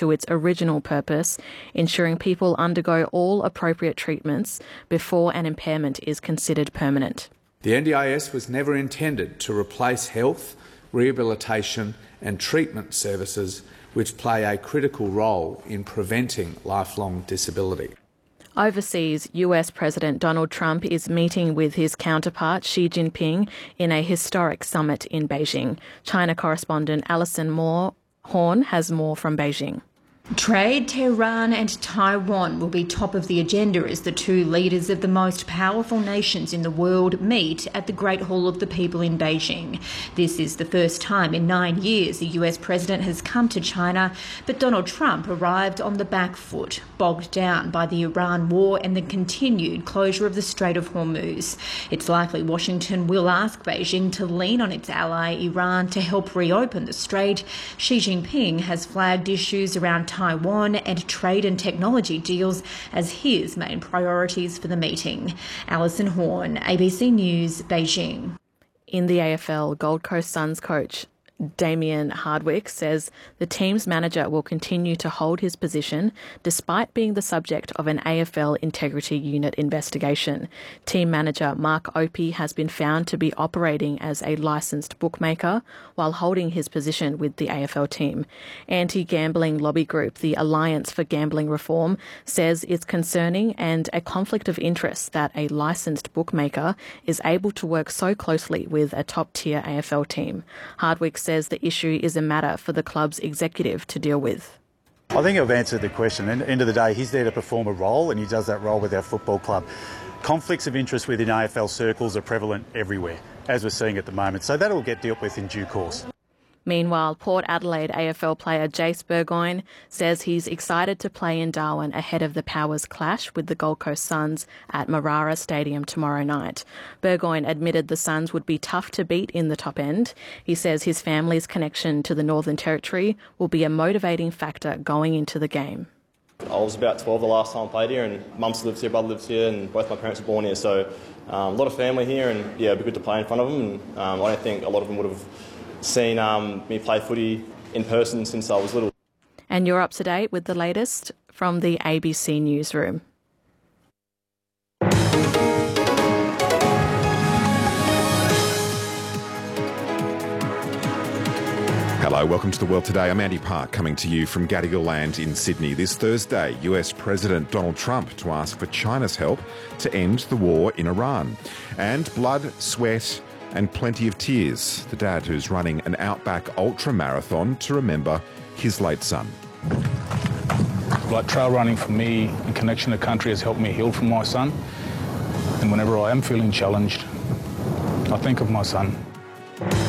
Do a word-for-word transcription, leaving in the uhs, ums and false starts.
to its original purpose, ensuring people undergo all appropriate treatments before an impairment is considered permanent. The N D I S was never intended to replace health, rehabilitation and treatment services which play a critical role in preventing lifelong disability. Overseas, U S President Donald Trump is meeting with his counterpart Xi Jinping in a historic summit in Beijing. China correspondent Alison Moore Horn has more from Beijing. Trade, Tehran and Taiwan will be top of the agenda as the two leaders of the most powerful nations in the world meet at the Great Hall of the People in Beijing. This is the first time in nine years the U S president has come to China, but Donald Trump arrived on the back foot, bogged down by the Iran war and the continued closure of the Strait of Hormuz. It's likely Washington will ask Beijing to lean on its ally Iran to help reopen the strait. Xi Jinping has flagged issues around Taiwan and trade and technology deals as his main priorities for the meeting. Alison Horn, A B C News, Beijing. In the A F L, Gold Coast Suns coach Damien Hardwick says the team's manager will continue to hold his position despite being the subject of an A F L Integrity Unit investigation. Team manager Mark Opie has been found to be operating as a licensed bookmaker while holding his position with the A F L team. Anti-gambling lobby group the Alliance for Gambling Reform says it's concerning and a conflict of interest that a licensed bookmaker is able to work so closely with a top-tier A F L team. Hardwick says says the issue is a matter for the club's executive to deal with. I think I've answered the question. At the end of the day, he's there to perform a role and he does that role with our football club. Conflicts of interest within A F L circles are prevalent everywhere, as we're seeing at the moment. So that'll get dealt with in due course. Meanwhile, Port Adelaide A F L player Jace Burgoyne says he's excited to play in Darwin ahead of the Powers clash with the Gold Coast Suns at Marara Stadium tomorrow night. Burgoyne admitted the Suns would be tough to beat in the top end. He says his family's connection to the Northern Territory will be a motivating factor going into the game. I was about twelve the last time I played here, and mum still lives here, brother lives here, and both my parents were born here. So um, a lot of family here, and yeah, it'd be good to play in front of them. And um, I don't think a lot of them would have seen um, me play footy in person since I was little. And you're up to date with the latest from the A B C Newsroom. Hello, welcome to The World Today. I'm Andy Park, coming to you from Gadigal Land in Sydney. This Thursday, U S President Donald Trump to ask for China's help to end the war in Iran. And blood, sweat and plenty of tears. The dad who's running an Outback ultra marathon to remember his late son. Like trail running for me and connection to country has helped me heal from my son. And whenever I am feeling challenged, I think of my son.